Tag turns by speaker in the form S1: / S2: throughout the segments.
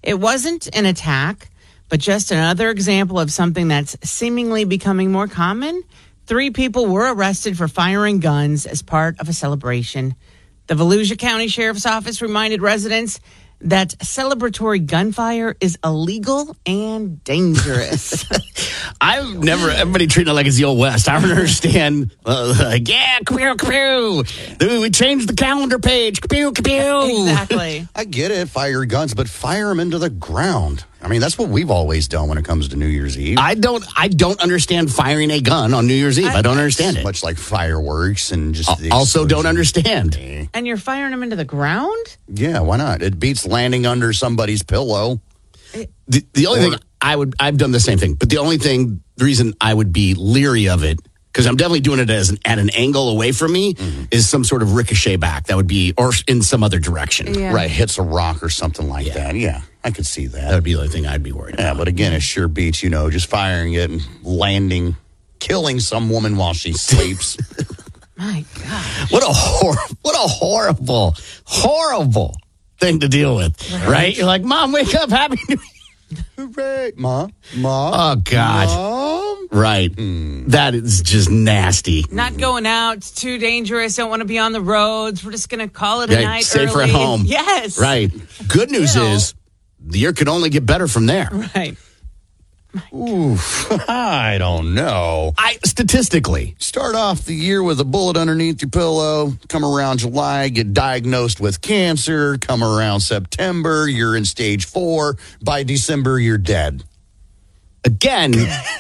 S1: It wasn't an attack, but just another example of something that's seemingly becoming more common. 3 people were arrested for firing guns as part of a celebration. The Volusia County Sheriff's Office reminded residents that celebratory gunfire is illegal and dangerous.
S2: I've never, everybody treating it like it's the old West. I don't understand. Yeah, pew. We changed the calendar page. Pew.
S1: Exactly.
S3: I get it, fire your guns, but fire them into the ground. I mean, that's what we've always done when it comes to New Year's Eve.
S2: I don't understand firing a gun on New Year's Eve. I don't understand it.
S3: Much like fireworks and just the
S2: also don't understand.
S1: And you're firing them into the ground?
S3: Yeah, why not? It beats landing under somebody's pillow.
S2: The only thing I've done the same thing, but the reason I would be leery of it, because I'm definitely doing it at an angle away from me, is some sort of ricochet back. That would be, or in some other direction.
S1: Yeah.
S3: Right, hits a rock or something like that. Yeah, I could see that.
S2: That would be the only thing I'd be worried about.
S3: Yeah, but again, it sure beats, just firing it and landing, killing some woman while she sleeps.
S1: My gosh.
S2: What a horrible thing to deal with, right? You're like, Mom, wake up, Happy New Year.
S3: Hooray. Mom.
S2: Oh, God.
S3: Mom?
S2: Right. That is just nasty.
S1: Not going out. It's too dangerous. Don't want to be on the roads. We're just going to call it a night
S2: safer
S1: early.
S2: at home.
S1: Yes.
S2: Right. Good news is the year could only get better from there.
S1: Right.
S3: Oof. I don't know.
S2: Statistically.
S3: Start off the year with a bullet underneath your pillow. Come around July, get diagnosed with cancer. Come around September, you're in stage 4. By December, you're dead.
S2: Again,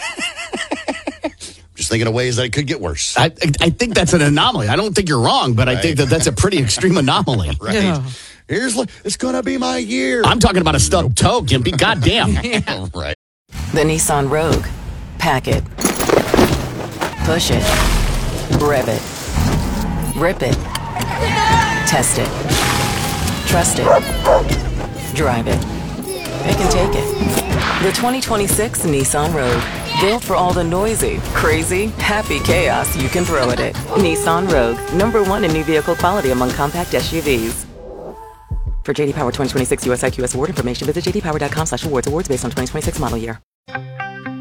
S3: just thinking of ways that it could get worse.
S2: I think that's an anomaly. I don't think you're wrong, but I think that's a pretty extreme anomaly.
S3: Right.
S1: Yeah.
S3: It's going to be my year.
S2: I'm talking about a stubbed toe, Gimpy. Goddamn.
S1: Yeah.
S3: Right.
S4: The Nissan Rogue. Pack it. Push it. Rev it. Rip it. Test it. Trust it. Drive it. It can take it. The 2026 Nissan Rogue. Built for all the noisy, crazy, happy chaos you can throw at it. Nissan Rogue. #1 in new vehicle quality among compact SUVs. For JD Power 2026 US IQS award information, visit jdpower.com/awards. Awards based on 2026 model year.